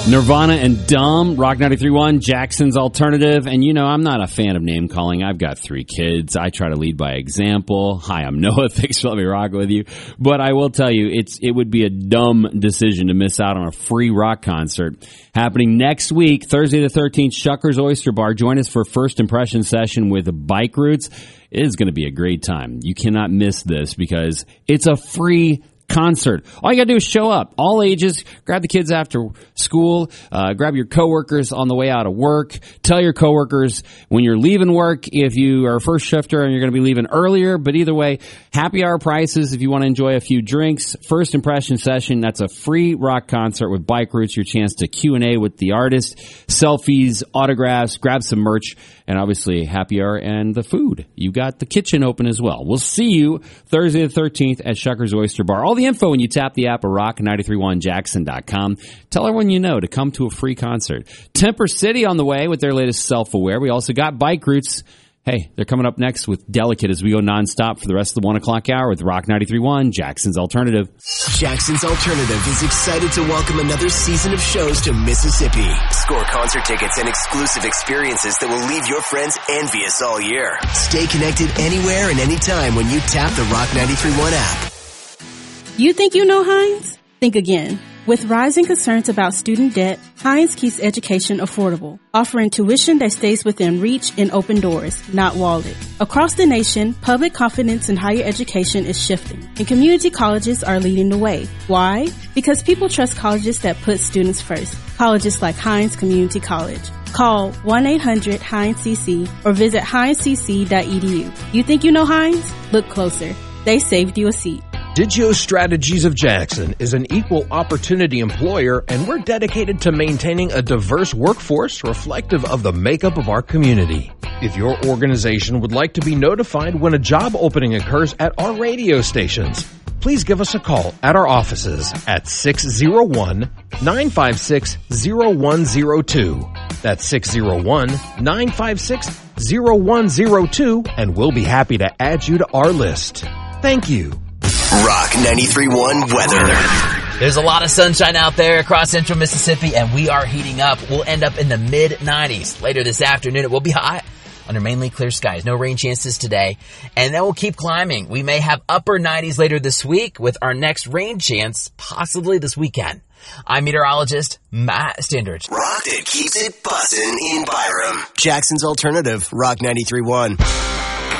Nirvana and Dumb, Rock 93.1, Jackson's Alternative. And, you know, I'm not a fan of name calling. I've got 3 kids. I try to lead by example. Hi, I'm Noah. Thanks for letting me rock with you. But I will tell you, it would be a dumb decision to miss out on a free rock concert happening next week, Thursday the 13th, Shuckers Oyster Bar. Join us for First Impression session with Bike Roots. It is going to be a great time. You cannot miss this because it's a free concert. All you gotta do is show up. All ages. Grab the kids after school. Grab your coworkers on the way out of work. Tell your coworkers when you're leaving work if you are a first shifter and you're going to be leaving earlier. But either way, happy hour prices if you want to enjoy a few drinks. First Impression session. That's a free rock concert with Bike Roots. Your chance to Q&A with the artist, selfies, autographs, grab some merch, and obviously happy hour and the food. You got the kitchen open as well. We'll see you Thursday the 13th at Shuckers Oyster Bar. All the info when you tap the app or rock931jackson.com. Tell everyone you know to come to a free concert. Temper City on the way with their latest Self-Aware. We also got Bike Roots. Hey, they're coming up next with Delicate as we go nonstop for the rest of the 1 o'clock hour with Rock 93.1, Jackson's Alternative. Jackson's Alternative is excited to welcome another season of shows to Mississippi. Score concert tickets and exclusive experiences that will leave your friends envious all year. Stay connected anywhere and anytime when you tap the Rock 93.1 app. You think you know Heinz? Think again. With rising concerns about student debt, Heinz keeps education affordable, offering tuition that stays within reach and open doors, not walled. Across the nation, public confidence in higher education is shifting, and community colleges are leading the way. Why? Because people trust colleges that put students first. Colleges like Heinz Community College. Call 1-800-HEINZ-CC or visit heinzcc.edu. You think you know Heinz? Look closer. They saved you a seat. Digio Strategies of Jackson is an equal opportunity employer, and we're dedicated to maintaining a diverse workforce reflective of the makeup of our community. If your organization would like to be notified when a job opening occurs at our radio stations, please give us a call at our offices at 601-956-0102. That's 601-956-0102, and we'll be happy to add you to our list. Thank you. Rock 93.1 weather. There's a lot of sunshine out there across central Mississippi, and we are heating up. We'll end up in the mid-90s. Later this afternoon, it will be hot under mainly clear skies. No rain chances today. And then we'll keep climbing. We may have upper 90s later this week with our next rain chance possibly this weekend. I'm meteorologist Matt Standard. Rock that keeps it bussin' in Byram. Jackson's Alternative, Rock 93.1.